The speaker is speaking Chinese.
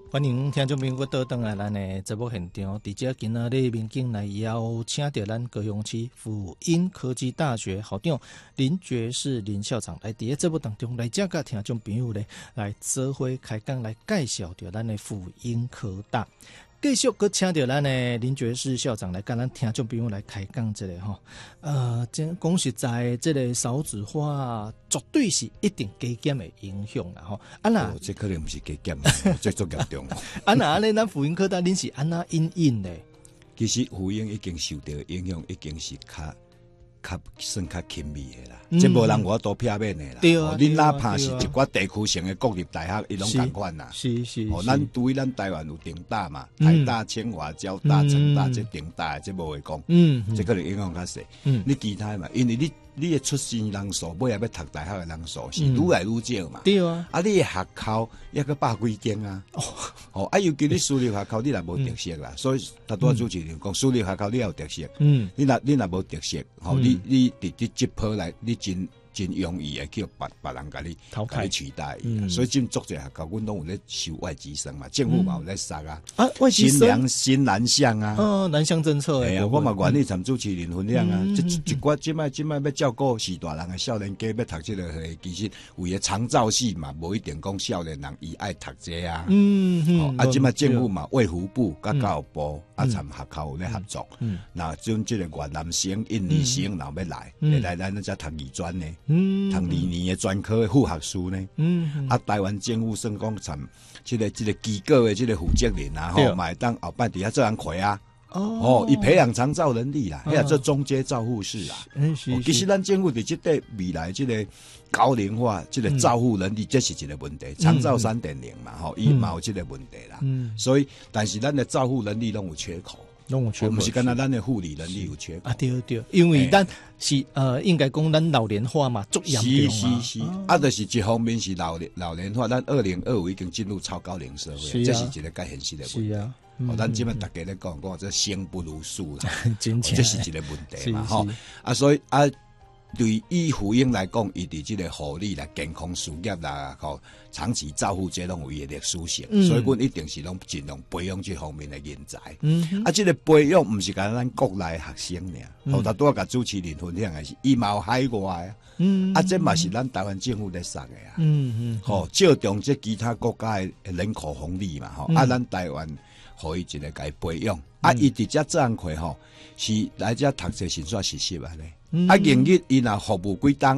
欢迎听众朋友倒转来咱的节目现场，伫这今仔日民警来邀请到咱高雄市辅英科技大学校长林觉士林校长来伫个节目当中来这甲听众朋友咧来做伙开讲，来介绍着咱的辅英科大。继续搁请到咱的林觉士校长来跟咱听众朋友来开讲这个吼，讲实在，这个少子化绝对是一定加减的影响啦吼。那这可能不是加减，这足严重。 那安尼咱辅英科大恁是安那因应咧？ 其实辅英已经受到影响，已经是算较轻微的啦，这无人我多片面的啦。 对啊， 恁哪怕是一寡地区性的国立大学，伊拢共款啦。 是。 咱对咱台湾有顶大嘛，台大、清华、交大、成大这顶大，这无会讲。这可能影响较细。你其他嘛，因为你的出生人数，尾要读大学的人数是愈来愈少嘛。对啊。你的学校也个百几间啊。尤其你私立学校，你若无特色啦，所以大多主持人讲，私立学校你要有特色。你若无特色，你伫这坡来，你真容易去别人甲你取代。所以真足侪学校，阮拢有咧收外籍生嘛，政府嘛有咧杀啊。 外籍生新南向啊， 南向政策诶。 我嘛愿意参主持人分享啊。一寡即摆要照顾是大人诶少年家要读这个其实为了长照系嘛，无一定讲少年人伊爱读这啊。即摆政府嘛，卫福部甲教育部参学校有咧合作。那种这个越南生、印尼生，若要来咱才读二专呢。读2年的专科的副学士呢，台湾政府算讲参这个机构的这个负责人啊，嘛会当后摆底下做人魁啊，伊培养长照能力啦，做中阶照护士啦。其实咱政府伫这个未来这个高龄化，这个照护能力，这是一个问题。长照3.0嘛，伊嘛有这个问题啦。所以，但是咱的照护能力拢有缺口。不是干那咱的护理能力有缺口啊？ 对，因为咱是应该讲咱老年化嘛，足严重是就是一方面是老年化，咱2025已经进入超高龄社会，这是一个较现实的问题。是啊，咱即摆大家咧讲这生不如死啦，这是一个问题嘛，所以对于辅英来讲，伊伫这个护理啦、健康事业啦、长期照护这拢有伊的历史性，所以阮一定是拢尽量培养这方面的人才。这个培养毋是干咱国内学生尔，头拄仔甲主持人分享的是，伊嘛有海外这嘛是咱台湾政府咧送的啊。照中这其他国家的人口红利嘛，咱台湾可以一个甲伊培养。伊伫遮做工课是来遮读册先算实习啊咧。英语伊若服务几档，